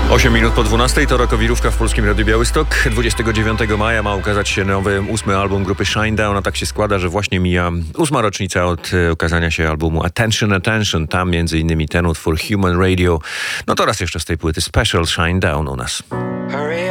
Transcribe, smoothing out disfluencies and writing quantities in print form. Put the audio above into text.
8 minut po 12 to rokowirówka w Polskim Radiu Białystok. 29 maja ma ukazać się nowy 8. album grupy Shinedown, a tak się składa, że właśnie mija 8. rocznica od ukazania się albumu Attention Attention. Tam między innymi ten utwór Human Radio. No to raz jeszcze z tej płyty Special Shinedown u nas.